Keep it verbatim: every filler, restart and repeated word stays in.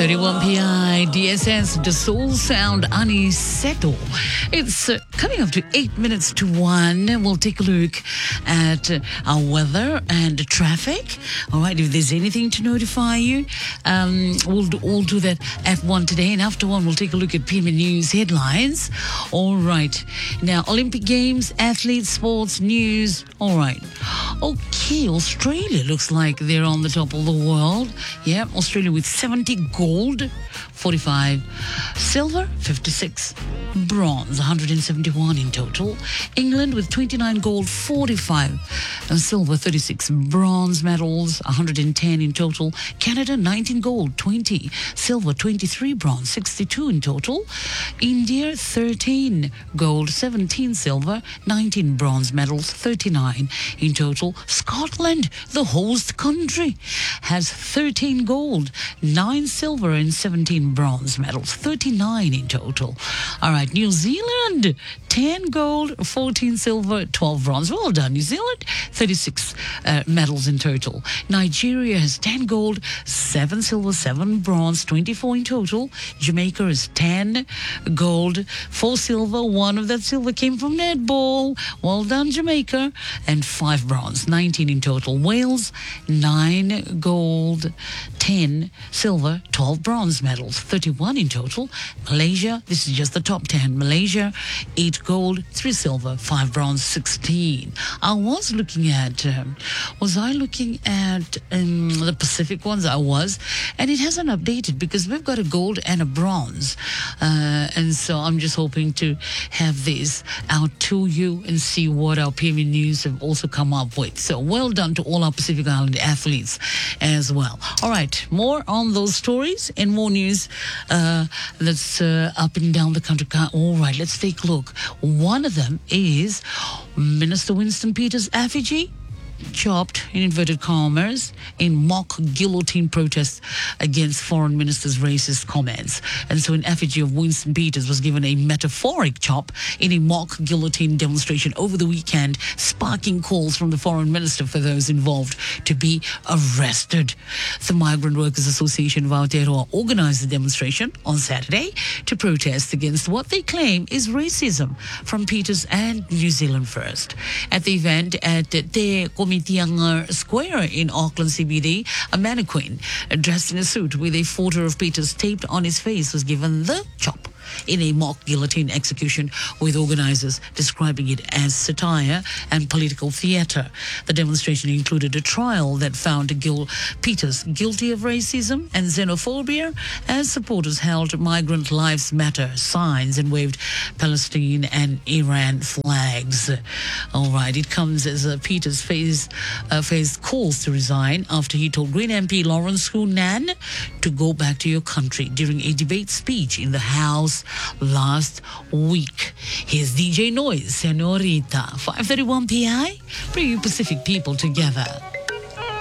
thirty-one P I, D S S, the Soul Sound Aniceto. It's uh, coming up to eight minutes to one. We'll take a look at uh, our weather and traffic. All right, if there's anything to notify you, um, we'll, do, we'll do that at one today. And after one, we'll take a look at P M News headlines. All right. Now, Olympic Games, athletes, sports, news. All right. Okay, Australia looks like they're on the top of the world. Yeah, Australia with seventy gold, forty-five silver, fifty-six bronze, one hundred seventy-one in total. England with twenty-nine gold, forty-five silver, thirty-six bronze medals, one hundred ten in total. Canada, nineteen gold, twenty silver, twenty-three bronze, sixty-two in total. India, thirteen gold, seventeen silver, nineteen bronze medals, thirty-nine in total. Scotland, the host country, has thirteen gold, nine silver and seventeen bronze medals, thirty-nine in total. All right, New Zealand, ten gold, fourteen silver, twelve bronze. Well done, New Zealand, thirty-six uh, medals in total. Nigeria has ten gold, seven silver, seven bronze, twenty-four in total. Jamaica is ten gold, four silver, one of that silver came from netball. Well done, Jamaica, and five bronze, nineteen in total. Wales, nine gold, ten silver, twelve bronze medals, thirty-one in total. Malaysia, this is just the top ten. Malaysia, eight gold, three silver, five bronze, sixteen. I was looking at, um, was I looking at um, the Pacific ones? I was, and it hasn't updated because we've got a gold and a bronze. Uh, and so I'm just hoping to have this out to you and see what our P M News have also come up with. So well done to all our Pacific Island athletes as well. All right, more on those stories and more news uh, that's uh, up and down the country. All right, let's take a look. One of them is Minister Winston Peters' effigy chopped, in inverted commas, in mock guillotine protests against foreign minister's racist comments. And so an effigy of Winston Peters was given a metaphoric chop in a mock guillotine demonstration over the weekend, sparking calls from the foreign minister for those involved to be arrested. The Migrant Workers Association of Aotearoa organized the demonstration on Saturday to protest against what they claim is racism from Peters and New Zealand First. At the event at Te Komitianga Square in Auckland C B D, a mannequin dressed in a suit with a photo of Peters taped on his face was given the chop in a mock guillotine execution, with organizers describing it as satire and political theater. The demonstration included a trial that found Gil Peters guilty of racism and xenophobia, as supporters held Migrant Lives Matter signs and waved Palestine and Iran flags. All right, it comes as uh, Peters faced, uh, faced calls to resign after he told Green M P Lawrence Hunan to go back to your country during a debate speech in the House last week. Here's D J Noise, Senorita. five thirty-one P I, bring you Pacific people together.